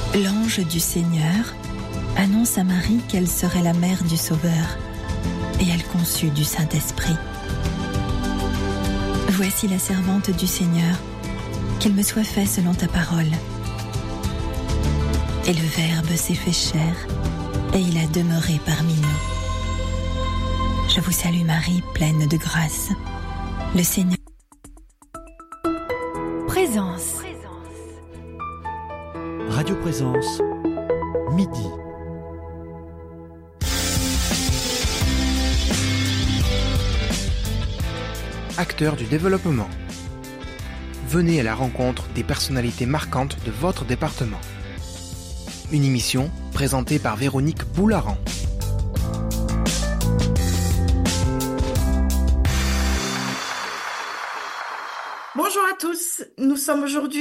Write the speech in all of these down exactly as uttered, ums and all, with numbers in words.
L'ange du Seigneur annonce à Marie qu'elle serait la mère du Sauveur, et elle conçut du Saint-Esprit. Voici la servante du Seigneur, qu'il me soit fait selon ta parole. Et le Verbe s'est fait chair, et il a demeuré parmi nous. Je vous salue Marie, pleine de grâce. Le Seigneur. Présence. Radio Présence, midi. Acteurs du développement. Venez à la rencontre des personnalités marquantes de votre département. Une émission présentée par Véronique Boularan. Bonjour à tous, nous sommes aujourd'hui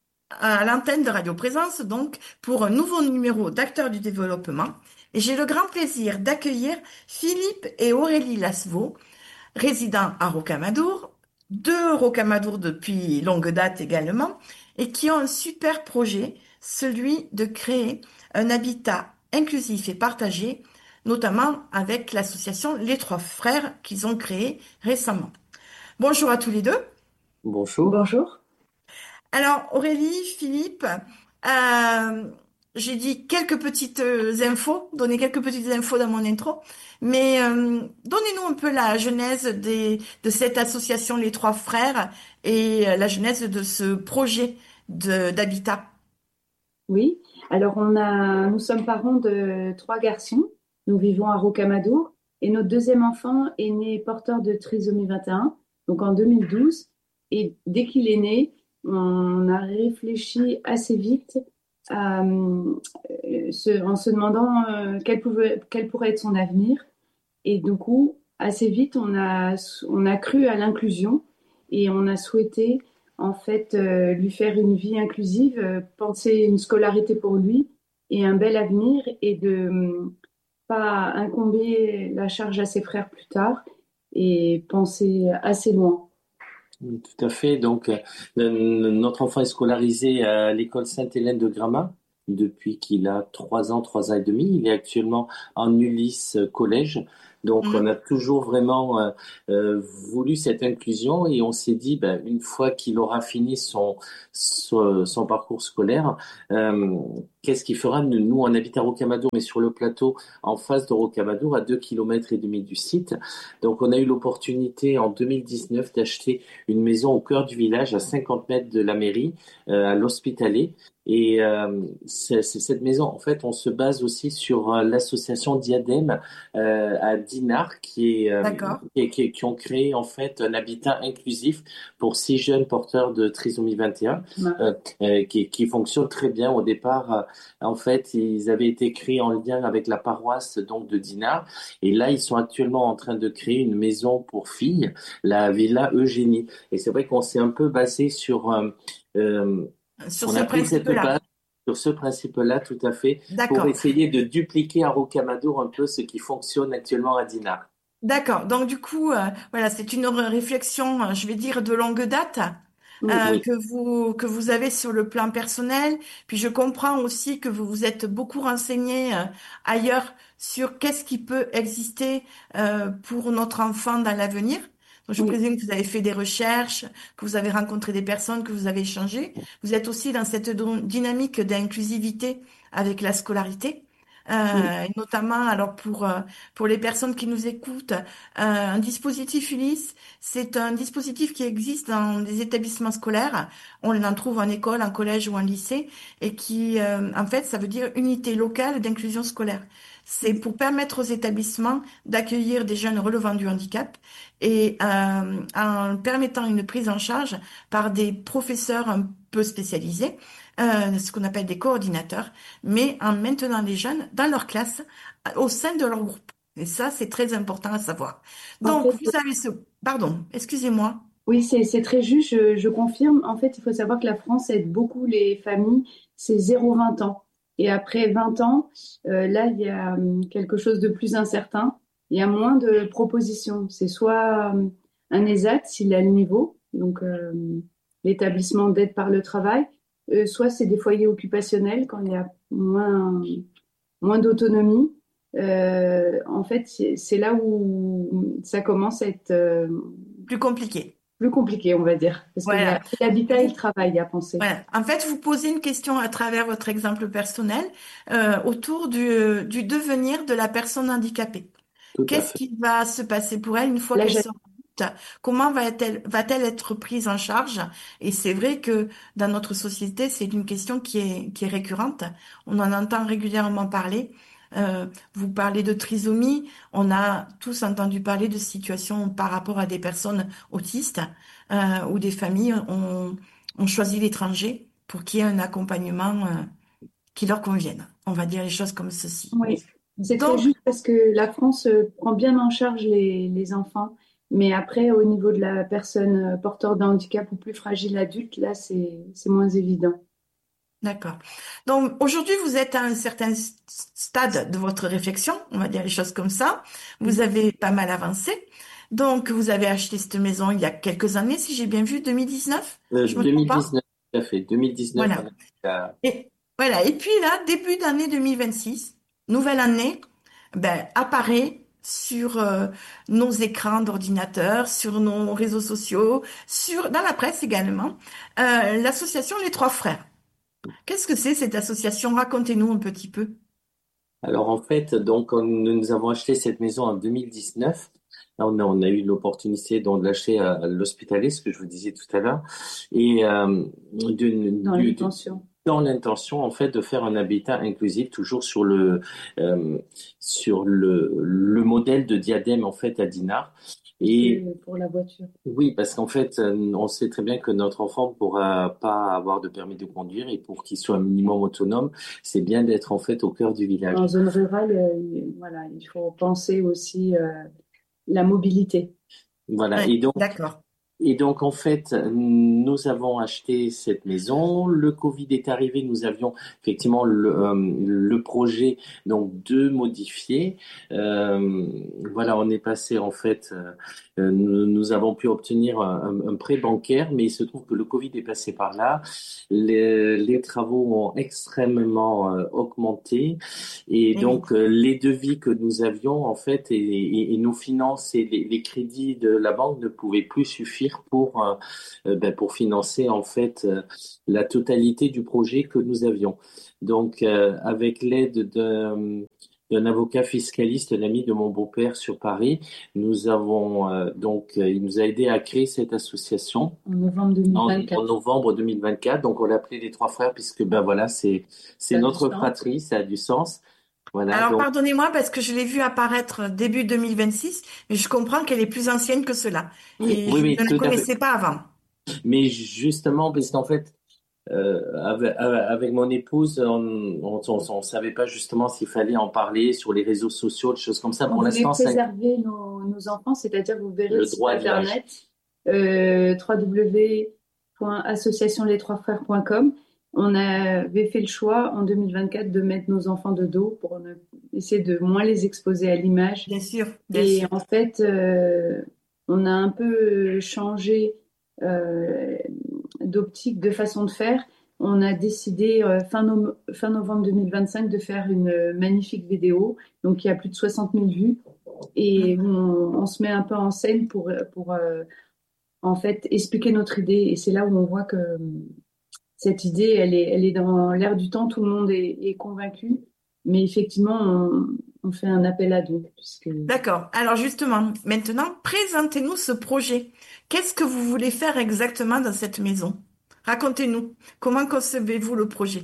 à l'antenne de Radio Présence, donc pour un nouveau numéro d'Acteurs du développement. Et j'ai le grand plaisir d'accueillir Philippe et Aurélie Lasveau, résidents à Rocamadour, de Rocamadour depuis longue date également, et qui ont un super projet, celui de créer un habitat inclusif et partagé, notamment avec l'association Les Trois Frères qu'ils ont créé récemment. Bonjour à tous les deux. Bonjour. Bonjour. Alors Aurélie, Philippe, euh, j'ai dit quelques petites infos, donné quelques petites infos dans mon intro, mais euh, donnez-nous un peu la genèse des, de cette association Les Trois Frères et la genèse de ce projet de, d'habitat. Oui, alors on a, nous sommes parents de trois garçons, nous vivons à Rocamadour et notre deuxième enfant est né porteur de trisomie vingt et un, donc en deux mille douze, et dès qu'il est né, on a réfléchi assez vite euh, ce, en se demandant euh, quel, pouvait, quel pourrait être son avenir. Et du coup, assez vite, on a, on a cru à l'inclusion et on a souhaité en fait euh, lui faire une vie inclusive, euh, penser une scolarité pour lui et un bel avenir et de euh, pas incomber la charge à ses frères plus tard et penser assez loin. Tout à fait. Donc, euh, notre enfant est scolarisé à l'école Sainte-Hélène de Gramat depuis qu'il a trois ans, trois ans et demi. Il est actuellement en Ulysse collège. Donc, mmh. on a toujours vraiment euh, euh, voulu cette inclusion et on s'est dit, ben, une fois qu'il aura fini son son, son parcours scolaire, euh, qu'est-ce qu'il fera? Nous, on habite à Rocamadour, mais sur le plateau en face de Rocamadour, à deux kilomètres et demi du site. Donc, on a eu l'opportunité en deux mille dix-neuf d'acheter une maison au cœur du village, à cinquante mètres de la mairie, euh, à l'Hospitalet. Et euh, c'est, c'est cette maison, en fait, on se base aussi sur euh, l'association Diadème euh, à Dinard, qui, est, euh, qui, qui, qui ont créé en fait un habitat inclusif pour six jeunes porteurs de trisomie vingt et un, ouais. euh, euh, qui, qui fonctionne très bien. Au départ, euh, en fait, ils avaient été créés en lien avec la paroisse donc de Dinard, et là, ils sont actuellement en train de créer une maison pour filles, la Villa Eugénie. Et c'est vrai qu'on s'est un peu basé sur euh, euh, Sur on ce a pris cette principe-là. base, sur ce principe-là, tout à fait, D'accord. pour essayer de dupliquer à Rocamadour un peu ce qui fonctionne actuellement à Dinard. D'accord. Donc du coup, euh, voilà, c'est une réflexion, je vais dire, de longue date Oui, euh, oui. que vous que vous avez sur le plan personnel. Puis je comprends aussi que vous vous êtes beaucoup renseigné euh, ailleurs sur qu'est-ce qui peut exister euh, pour notre enfant dans l'avenir. Donc, je Oui. présume que vous avez fait des recherches, que vous avez rencontré des personnes, que vous avez échangé. Vous êtes aussi dans cette do- dynamique d'inclusivité avec la scolarité. Euh, et notamment, alors pour euh, pour les personnes qui nous écoutent, euh, un dispositif Ulysse, c'est un dispositif qui existe dans des établissements scolaires. On en trouve en école, en collège ou en lycée, et qui, euh, en fait, ça veut dire unité locale d'inclusion scolaire. C'est pour permettre aux établissements d'accueillir des jeunes relevant du handicap et euh, en permettant une prise en charge par des professeurs un peu spécialisés, euh, ce qu'on appelle des coordinateurs, mais en maintenant les jeunes dans leur classe, au sein de leur groupe. Et ça, c'est très important à savoir. Donc, En fait, vous avez ce... Pardon, excusez-moi. oui, c'est, c'est très juste, je, je confirme. En fait, il faut savoir que la France aide beaucoup les familles, c'est zéro à vingt ans. Et après vingt ans, euh, là, il y a hum, quelque chose de plus incertain. Il y a moins de propositions. C'est soit hum, un ESAT, s'il a le niveau, donc euh, l'établissement d'aide par le travail, euh, soit c'est des foyers occupationnels quand il y a moins, moins d'autonomie. Euh, en fait, c'est c'est là où ça commence à être euh, Plus compliqué. plus compliqué, on va dire. Parce qu'il y a Voilà. l'habitat et le travail à penser. Voilà. En fait, vous posez une question à travers votre exemple personnel euh, autour du, du devenir de la personne handicapée. Tout à Qu'est-ce fait. qui va se passer pour elle une fois Là, qu'elle j'ai- sera adulte? Comment va-t-elle va-t-elle être prise en charge? Et c'est vrai que dans notre société, c'est une question qui est, qui est récurrente. On en entend régulièrement parler. Euh, vous parlez de trisomie. On a tous entendu parler de situations par rapport à des personnes autistes euh, où des familles ont, ont choisi l'étranger pour qu'il y ait un accompagnement euh, qui leur convienne. On va dire les choses comme ceci. oui, c'est très Donc, juste parce que la France euh, prend bien en charge les, les enfants. Mais après, au niveau de la personne euh, porteur d'un handicap ou plus fragile adulte, là, c'est, c'est moins évident. d'accord. Donc aujourd'hui, vous êtes à un certain s- stade de votre réflexion, on va dire les choses comme ça. Vous avez pas mal avancé. Donc vous avez acheté cette maison il y a quelques années, si j'ai bien vu, deux mille dix-neuf, Euh, je me trompe pas? deux mille dix-neuf, tout à fait. deux mille dix-neuf, on Voilà. a la- Et voilà. Et puis là, début d'année deux mille vingt-six, nouvelle année, ben, apparaît sur euh, nos écrans d'ordinateur, sur nos réseaux sociaux, sur dans la presse également, euh, l'association Les Trois Frères. Qu'est-ce que c'est cette association? Racontez-nous un petit peu. Alors en fait, donc on- nous avons acheté cette maison en deux mille dix-neuf. Là, on a, on a eu l'opportunité donc de l'acheter à, à l'Hospitalet, ce que je vous disais tout à l'heure, et euh, d'une- Dans du- du- l'intention. dans l'intention en fait de faire un habitat inclusif, toujours sur le euh, sur le le modèle de Diadème en fait à Dinard. Et C'est pour la voiture. oui, parce qu'en fait, euh, on sait très bien que notre enfant ne pourra pas avoir de permis de conduire et pour qu'il soit un minimum autonome, c'est bien d'être en fait au cœur du village. En zone rurale, euh, il- voilà, il faut penser aussi euh, la mobilité. Voilà. Ouais, Et donc, d'accord. Et donc, en fait, nous avons acheté cette maison. Le Covid est arrivé. Nous avions effectivement le, euh, le projet donc de modifier. Euh, voilà, on est passé en fait. Euh, nous, nous avons pu obtenir un, un prêt bancaire, mais il se trouve que le Covid est passé par là. Les, les travaux ont extrêmement euh, augmenté, et Eh oui. donc euh, les devis que nous avions en fait et, et, et nos finances et les, les crédits de la banque ne pouvaient plus suffire pour euh, euh, ben, pour financer en fait euh, la totalité du projet que nous avions. Donc euh, avec l'aide d'un d'un avocat fiscaliste, un ami de mon beau-père sur Paris, nous avons euh, donc euh, il nous a aidé à créer cette association En novembre en, en deux mille vingt-quatre. novembre deux mille vingt-quatre. Donc on l'a appelé les Trois Frères puisque ben voilà, c'est c'est Ça a du notre sens. fratrie, ça a du sens. Voilà, Alors, donc pardonnez-moi parce que je l'ai vue apparaître début deux mille vingt-six, mais je comprends qu'elle est plus ancienne que cela. Et oui, je ne oui, la tout à fait. connaissais pas avant. Mais justement, parce qu'en fait, euh, avec, avec mon épouse, on on, on, on savait pas justement s'il fallait en parler sur les réseaux sociaux, des choses comme ça. On Pour voulait l'instant, c'est préserver nos, nos enfants, c'est-à-dire vous verrez le le site droit de l'âge. internet euh, w w w point association les trois frères point com. On avait fait le choix en deux mille vingt-quatre de mettre nos enfants de dos pour ne- essayer de moins les exposer à l'image. Bien sûr, bien Et sûr. en fait, euh, on a un peu changé euh, d'optique, de façon de faire. On a décidé euh, fin, no- fin novembre deux mille vingt-cinq de faire une euh, magnifique vidéo. Donc, il y a plus de soixante mille vues. Et on, on se met un peu en scène pour, pour euh, en fait, expliquer notre idée. Et c'est là où on voit que euh, cette idée, elle est, elle est dans l'air du temps. Tout le monde est, est convaincu. Mais effectivement, on, on fait un appel à dons, puisque D'accord. Alors justement, maintenant, présentez-nous ce projet. Qu'est-ce que vous voulez faire exactement dans cette maison? Racontez-nous. Comment concevez-vous le projet?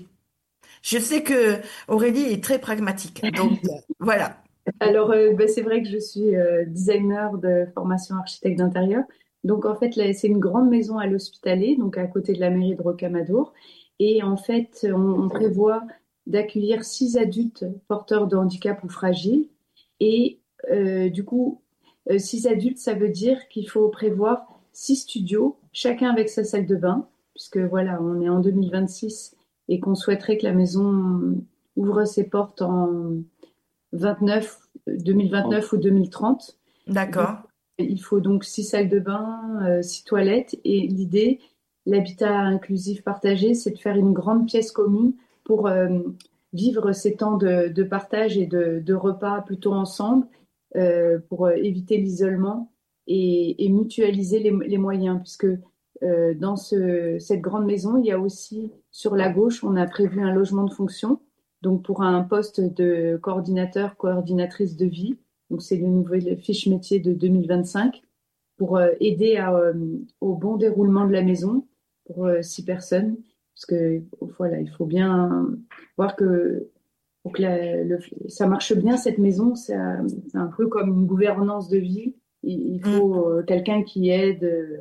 Je sais que Aurélie est très pragmatique. Donc, euh, voilà. Alors, euh, ben, c'est vrai que je suis euh, designer de formation architecte d'intérieur. Donc, en fait, là, c'est une grande maison à l'Hospitalet, donc à côté de la mairie de Rocamadour. Et en fait, on, on prévoit d'accueillir six adultes porteurs de handicap ou fragiles. Et euh, du coup, euh, six adultes, ça veut dire qu'il faut prévoir six studios, chacun avec sa salle de bain, puisque voilà, on est en deux mille vingt-six et qu'on souhaiterait que la maison ouvre ses portes en vingt-neuf, deux mille vingt-neuf ou deux mille trente. Donc, D'accord. il faut donc six salles de bain, euh, six toilettes. Et l'idée, l'habitat inclusif partagé, c'est de faire une grande pièce commune pour euh, vivre ces temps de, de partage et de, de repas plutôt ensemble, euh, pour éviter l'isolement et, et mutualiser les, les moyens, puisque euh, dans ce, cette grande maison, il y a aussi sur la gauche, on a prévu un logement de fonction, donc pour un poste de coordinateur, coordinatrice de vie. Donc c'est le nouvel fiche métier de deux mille vingt-cinq pour euh, aider à, euh, au bon déroulement de la maison pour euh, six personnes. Parce que voilà, il faut bien voir que pour que la- le- ça marche bien cette maison, c'est un, c'est un peu comme une gouvernance de vie. Il, il Mm. faut euh, quelqu'un qui aide, euh,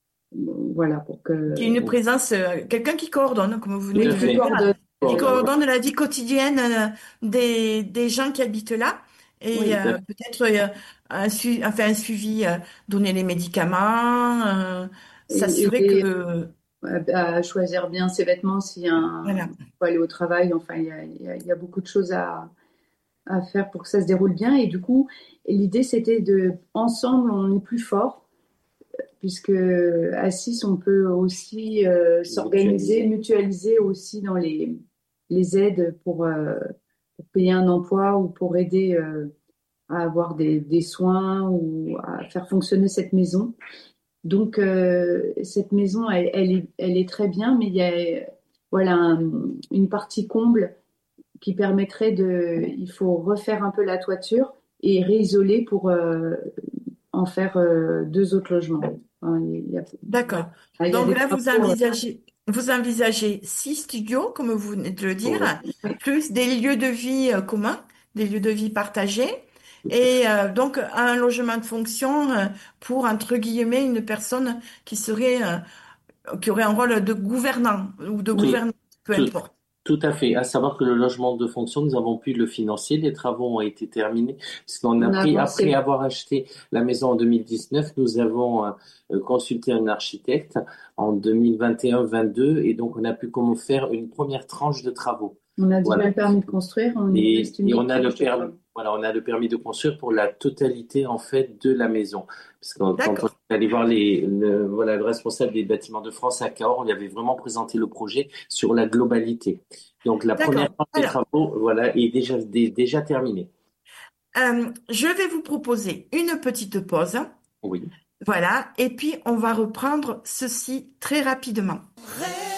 voilà, pour Qui est que une présence, euh, quelqu'un qui coordonne, comme vous Tout venez à de oui, le qui fait. dire, coordonne. qui euh, coordonne la vie quotidienne euh, des, des gens qui habitent là et oui, Tout à euh, fait. peut-être euh, un, su- enfin, un suivi, euh, donner les médicaments, euh, et, s'assurer et que, à, à choisir bien ses vêtements s'il y a un, voilà. faut aller au travail. Enfin, il y a, il y a- il y a beaucoup de choses à, à faire pour que ça se déroule bien. Et du coup, l'idée, c'était de, ensemble, on est plus fort, puisque à six, on peut aussi euh, s'organiser, Mutualiser. mutualiser aussi dans les, les aides pour, euh, pour payer un emploi ou pour aider euh, à avoir des, des soins ou à faire fonctionner cette maison. Donc, euh, cette maison, elle, elle est, elle est très bien, mais il y a voilà, un- une partie comble qui permettrait de... Il faut refaire un peu la toiture et réisoler pour euh, en faire euh, deux autres logements. Hein, Il y a, D'accord. il y a Donc des là, vous travaux. euh, envisagez, vous envisagez six studios, comme vous venez de le dire, Oui, oui. plus des lieux de vie euh, communs, des lieux de vie partagés, tout à fait. et euh, donc un logement de fonction euh, pour, entre guillemets, une personne qui serait, euh, qui aurait un rôle de gouvernant ou de Oui. Tout, gouvernante, peu tout, importe. tout à fait. À savoir que le logement de fonction, nous avons pu le financer. Les travaux ont été terminés. Parce qu'on a On a pris, après avancé. avoir acheté la maison en deux mille dix-neuf, nous avons euh, consulté un architecte en deux mille vingt et un vingt-deux. Et donc, on a pu comment faire une première tranche de travaux. On a déjà Voilà. le permis de construire. On nous Et, reste une et autre on a le tranche de permis, travaux. voilà, on a le permis de construire pour la totalité en fait de la maison. Parce que quand on D'accord. est allé voir les, le, voilà, le responsable des bâtiments de France à Cahors, on lui avait vraiment présenté le projet sur la globalité. Donc la première D'accord. phase des Alors, travaux, voilà, est déjà dé- déjà terminée. euh, je vais vous proposer une petite pause. Oui. Voilà. Et puis, on va reprendre ceci très rapidement.